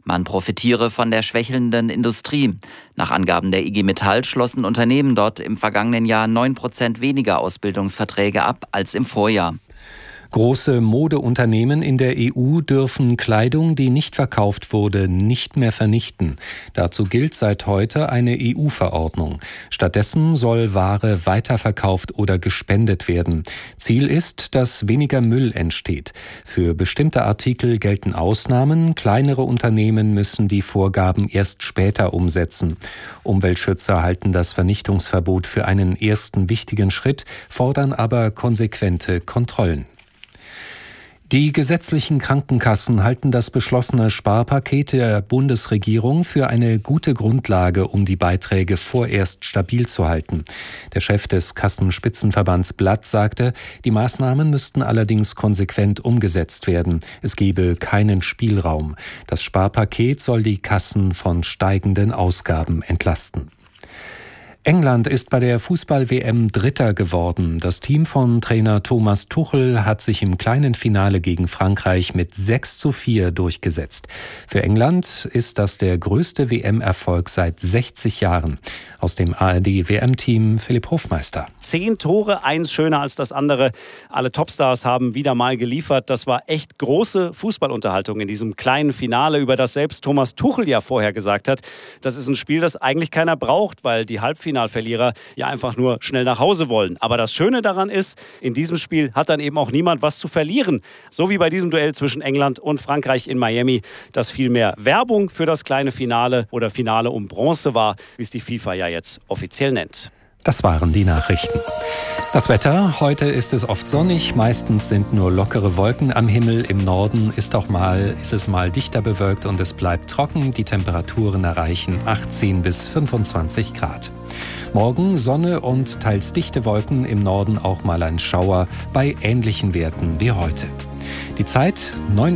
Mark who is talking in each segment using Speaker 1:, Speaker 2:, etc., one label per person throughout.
Speaker 1: Man profitiere von der schwächelnden Industrie. Nach Angaben der IG Metall schlossen Unternehmen dort im vergangenen Jahr 9% weniger Ausbildungsverträge ab als im Vorjahr.
Speaker 2: Große Modeunternehmen in der EU dürfen Kleidung, die nicht verkauft wurde, nicht mehr vernichten. Dazu gilt seit heute eine EU-Verordnung. Stattdessen soll Ware weiterverkauft oder gespendet werden. Ziel ist, dass weniger Müll entsteht. Für bestimmte Artikel gelten Ausnahmen. Kleinere Unternehmen müssen die Vorgaben erst später umsetzen. Umweltschützer halten das Vernichtungsverbot für einen ersten wichtigen Schritt, fordern aber konsequente Kontrollen. Die gesetzlichen Krankenkassen halten das beschlossene Sparpaket der Bundesregierung für eine gute Grundlage, um die Beiträge vorerst stabil zu halten. Der Chef des Kassenspitzenverbands Blatt sagte, die Maßnahmen müssten allerdings konsequent umgesetzt werden. Es gebe keinen Spielraum. Das Sparpaket soll die Kassen von steigenden Ausgaben entlasten. England ist bei der Fußball-WM Dritter geworden. Das Team von Trainer Thomas Tuchel hat sich im kleinen Finale gegen Frankreich mit 6:4 durchgesetzt. Für England ist das der größte WM-Erfolg seit 60 Jahren. Aus dem ARD-WM-Team Philipp Hofmeister.
Speaker 3: 10 Tore, eins schöner als das andere. Alle Topstars haben wieder mal geliefert. Das war echt große Fußballunterhaltung in diesem kleinen Finale, über das selbst Thomas Tuchel ja vorher gesagt hat. Das ist ein Spiel, das eigentlich keiner braucht, weil die Halbfinalverlierer ja einfach nur schnell nach Hause wollen. Aber das Schöne daran ist, in diesem Spiel hat dann eben auch niemand was zu verlieren. So wie bei diesem Duell zwischen England und Frankreich in Miami, das viel mehr Werbung für das kleine Finale oder Finale um Bronze war, wie es die FIFA ja jetzt offiziell nennt.
Speaker 2: Das waren die Nachrichten. Das Wetter, heute ist es oft sonnig, meistens sind nur lockere Wolken am Himmel. Im Norden ist es mal dichter bewölkt und es bleibt trocken. Die Temperaturen erreichen 18 bis 25 Grad. Morgen Sonne und teils dichte Wolken, im Norden auch mal ein Schauer bei ähnlichen Werten wie heute. Die Zeit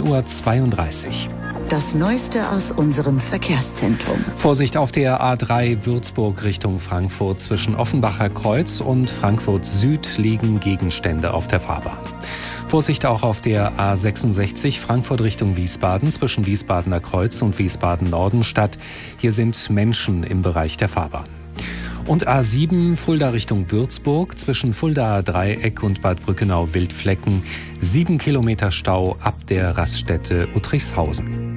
Speaker 2: 9:32 Uhr.
Speaker 4: Das Neueste aus unserem Verkehrszentrum.
Speaker 2: Vorsicht auf der A3 Würzburg Richtung Frankfurt. Zwischen Offenbacher Kreuz und Frankfurt Süd liegen Gegenstände auf der Fahrbahn. Vorsicht auch auf der A66 Frankfurt Richtung Wiesbaden. Zwischen Wiesbadener Kreuz und Wiesbaden Nordenstadt. Hier sind Menschen im Bereich der Fahrbahn. Und A7 Fulda Richtung Würzburg, zwischen Fuldaer Dreieck und Bad Brückenau-Wildflecken, 7 Kilometer Stau ab der Raststätte Uttrichshausen.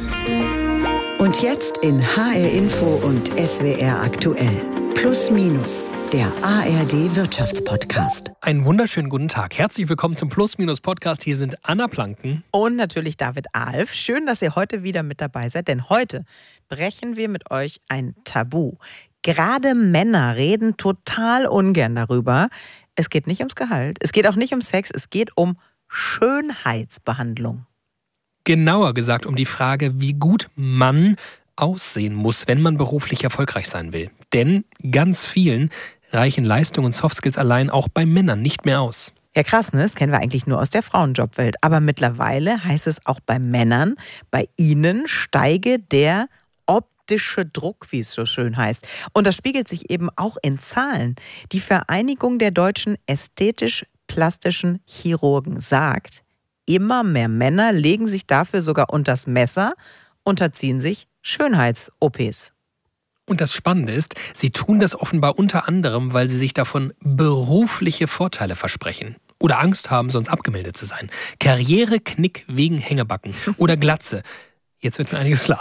Speaker 4: Und jetzt in HR Info und SWR aktuell. Plus Minus, der ARD Wirtschaftspodcast.
Speaker 5: Einen wunderschönen guten Tag. Herzlich willkommen zum Plus Minus Podcast. Hier sind Anna Planken
Speaker 6: und natürlich David Alf. Schön, dass ihr heute wieder mit dabei seid, denn heute brechen wir mit euch ein Tabu. Gerade Männer reden total ungern darüber. Es geht nicht ums Gehalt, es geht auch nicht um Sex, es geht um Schönheitsbehandlung.
Speaker 5: Genauer gesagt um die Frage, wie gut man aussehen muss, wenn man beruflich erfolgreich sein will. Denn ganz vielen reichen Leistung und Softskills allein auch bei Männern nicht mehr aus.
Speaker 6: Ja krass, ne? Das kennen wir eigentlich nur aus der Frauenjobwelt. Aber mittlerweile heißt es auch bei Männern, bei ihnen steige der optische Druck, wie es so schön heißt. Und das spiegelt sich eben auch in Zahlen. Die Vereinigung der deutschen ästhetisch-plastischen Chirurgen sagt, immer mehr Männer legen sich dafür sogar unters Messer, unterziehen sich Schönheits-OPs.
Speaker 5: Und das Spannende ist, sie tun das offenbar unter anderem, weil sie sich davon berufliche Vorteile versprechen. Oder Angst haben, sonst abgemeldet zu sein. Karriereknick wegen Hängebacken oder Glatze. Jetzt wird mir einiges klar.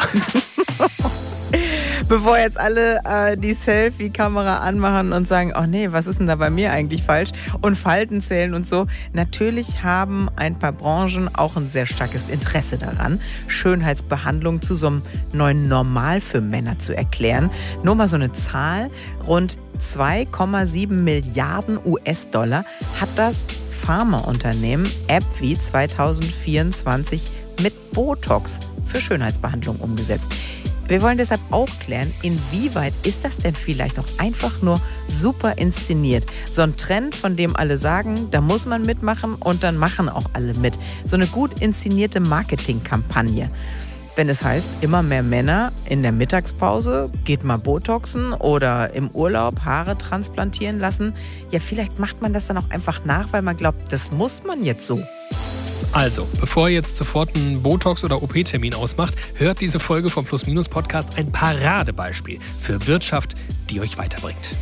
Speaker 6: Bevor jetzt alle die Selfie-Kamera anmachen und sagen, oh nee, was ist denn da bei mir eigentlich falsch? Und Falten zählen und so. Natürlich haben ein paar Branchen auch ein sehr starkes Interesse daran, Schönheitsbehandlung zu so einem neuen Normal für Männer zu erklären. Nur mal so eine Zahl, rund 2,7 Milliarden US-Dollar hat das Pharmaunternehmen AbbVie 2024 mit Botox für Schönheitsbehandlung umgesetzt. Wir wollen deshalb auch klären, inwieweit ist das denn vielleicht auch einfach nur super inszeniert. So ein Trend, von dem alle sagen, da muss man mitmachen und dann machen auch alle mit. So eine gut inszenierte Marketingkampagne. Wenn es heißt, immer mehr Männer in der Mittagspause geht mal Botoxen oder im Urlaub Haare transplantieren lassen. Ja, vielleicht macht man das dann auch einfach nach, weil man glaubt, das muss man jetzt so.
Speaker 5: Also, bevor ihr jetzt sofort einen Botox- oder OP-Termin ausmacht, hört diese Folge vom Plus-Minus-Podcast, ein Paradebeispiel für Wirtschaft, die euch weiterbringt.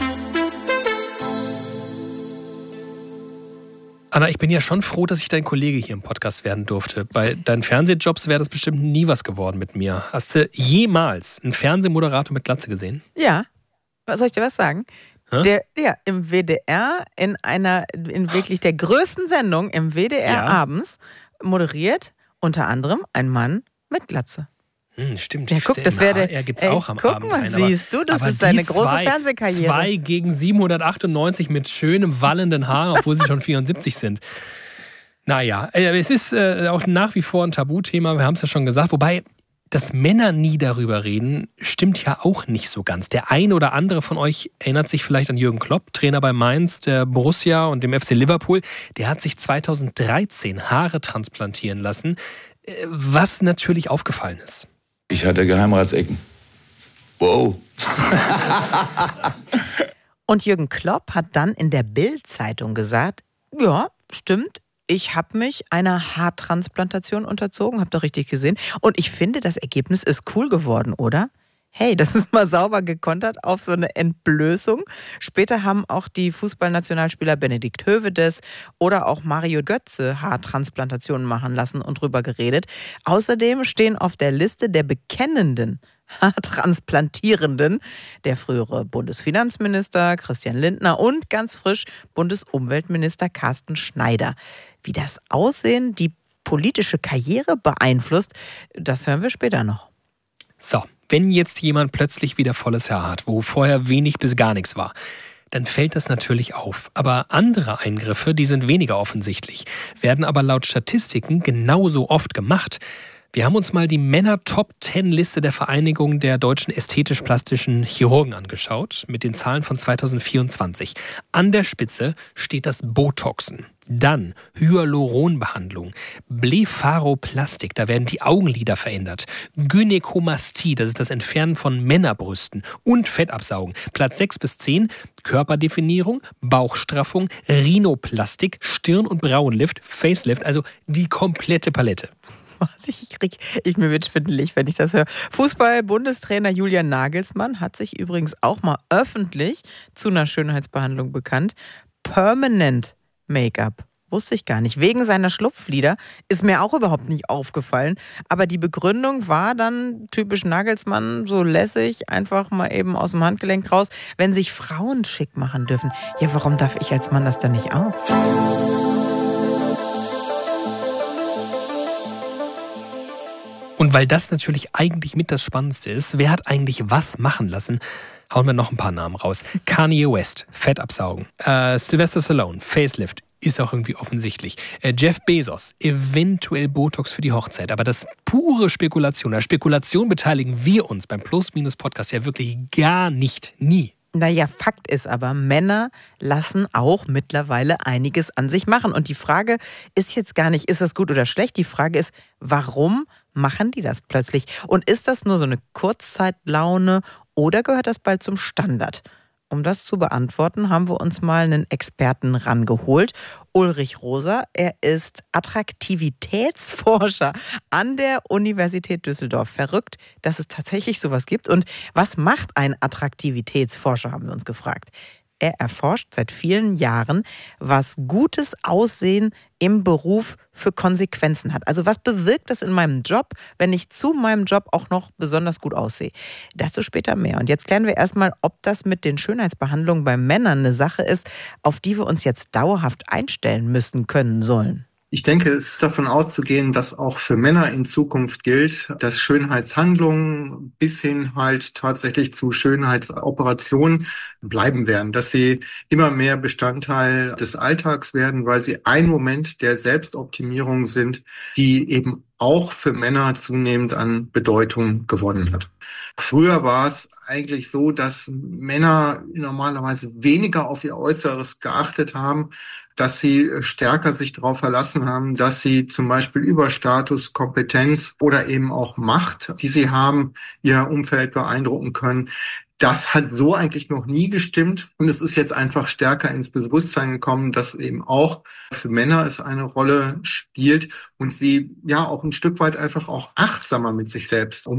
Speaker 5: Anna, ich bin ja schon froh, dass ich dein Kollege hier im Podcast werden durfte. Bei deinen Fernsehjobs wäre das bestimmt nie was geworden mit mir. Hast du jemals einen Fernsehmoderator mit Glatze gesehen?
Speaker 6: Ja. Soll ich dir was sagen? Der im WDR in wirklich der größten Sendung im WDR abends moderiert unter anderem ein Mann mit Glatze.
Speaker 5: Stimmt.
Speaker 6: Ja, guck, das wäre
Speaker 5: er gibt's auch am Abend.
Speaker 6: Guck mal, siehst du, das ist deine große Fernsehkarriere.
Speaker 5: 2 gegen 798 mit schönem wallenden Haar, obwohl sie schon 74 sind. Naja, es ist auch nach wie vor ein Tabuthema, wir haben es ja schon gesagt, wobei dass Männer nie darüber reden, stimmt ja auch nicht so ganz. Der eine oder andere von euch erinnert sich vielleicht an Jürgen Klopp, Trainer bei Mainz, der Borussia und dem FC Liverpool. Der hat sich 2013 Haare transplantieren lassen, was natürlich aufgefallen ist.
Speaker 7: Ich hatte Geheimratsecken. Wow.
Speaker 6: Und Jürgen Klopp hat dann in der Bild-Zeitung gesagt, ja, stimmt, ich habe mich einer Haartransplantation unterzogen, habt ihr richtig gesehen. Und ich finde, das Ergebnis ist cool geworden, oder? Hey, das ist mal sauber gekontert auf so eine Entblößung. Später haben auch die Fußballnationalspieler Benedikt Höwedes oder auch Mario Götze Haartransplantationen machen lassen und drüber geredet. Außerdem stehen auf der Liste der bekennenden Haartransplantierenden der frühere Bundesfinanzminister Christian Lindner und ganz frisch Bundesumweltminister Carsten Schneider. Wie das Aussehen die politische Karriere beeinflusst, das hören wir später noch.
Speaker 5: So, wenn jetzt jemand plötzlich wieder volles Haar hat, wo vorher wenig bis gar nichts war, dann fällt das natürlich auf. Aber andere Eingriffe, die sind weniger offensichtlich, werden aber laut Statistiken genauso oft gemacht. Wir haben uns mal die Männer-Top-10-Liste der Vereinigung der deutschen ästhetisch-plastischen Chirurgen angeschaut, mit den Zahlen von 2024. An der Spitze steht das Botoxen. Dann Hyaluronbehandlung, Blepharoplastik, da werden die Augenlider verändert, Gynäkomastie, das ist das Entfernen von Männerbrüsten und Fettabsaugen. Platz 6 bis 10, Körperdefinierung, Bauchstraffung, Rhinoplastik, Stirn- und Brauenlift, Facelift, also die komplette Palette.
Speaker 6: Mir wird schwindelig, wenn ich das höre. Fußball-Bundestrainer Julian Nagelsmann hat sich übrigens auch mal öffentlich zu einer Schönheitsbehandlung bekannt. Permanent Make-up. Wusste ich gar nicht. Wegen seiner Schlupflider ist mir auch überhaupt nicht aufgefallen. Aber die Begründung war dann typisch Nagelsmann, so lässig, einfach mal eben aus dem Handgelenk raus. Wenn sich Frauen schick machen dürfen, ja, warum darf ich als Mann das dann nicht auch?
Speaker 5: Und weil das natürlich eigentlich mit das Spannendste ist, wer hat eigentlich was machen lassen, hauen wir noch ein paar Namen raus. Kanye West, Fettabsaugen. Sylvester Stallone, Facelift, ist auch irgendwie offensichtlich. Jeff Bezos, eventuell Botox für die Hochzeit. Aber das pure Spekulation. An Spekulation beteiligen wir uns beim Plus-Minus-Podcast ja wirklich gar nicht, nie.
Speaker 6: Naja, Fakt ist aber, Männer lassen auch mittlerweile einiges an sich machen. Und die Frage ist jetzt gar nicht, ist das gut oder schlecht? Die Frage ist, warum machen die das plötzlich? Und ist das nur so eine Kurzzeit-Laune oder gehört das bald zum Standard? Um das zu beantworten, haben wir uns mal einen Experten rangeholt. Ulrich Rosa, er ist Attraktivitätsforscher an der Universität Düsseldorf. Verrückt, dass es tatsächlich sowas gibt. Und was macht ein Attraktivitätsforscher, haben wir uns gefragt. Er erforscht seit vielen Jahren, was gutes Aussehen im Beruf für Konsequenzen hat. Also was bewirkt das in meinem Job, wenn ich zu meinem Job auch noch besonders gut aussehe? Dazu später mehr. Und jetzt klären wir erstmal, ob das mit den Schönheitsbehandlungen bei Männern eine Sache ist, auf die wir uns jetzt dauerhaft einstellen müssen können sollen.
Speaker 8: Ich denke, es ist davon auszugehen, dass auch für Männer in Zukunft gilt, dass Schönheitshandlungen bis hin halt tatsächlich zu Schönheitsoperationen bleiben werden, dass sie immer mehr Bestandteil des Alltags werden, weil sie ein Moment der Selbstoptimierung sind, die eben auch für Männer zunehmend an Bedeutung gewonnen hat. Früher war es eigentlich so, dass Männer normalerweise weniger auf ihr Äußeres geachtet haben, dass sie stärker sich darauf verlassen haben, dass sie zum Beispiel über Status, Kompetenz oder eben auch Macht, die sie haben, ihr Umfeld beeindrucken können. Das hat so eigentlich noch nie gestimmt und es ist jetzt einfach stärker ins Bewusstsein gekommen, dass eben auch für Männer es eine Rolle spielt und sie ja auch ein Stück weit einfach auch achtsamer mit sich selbst umgehen.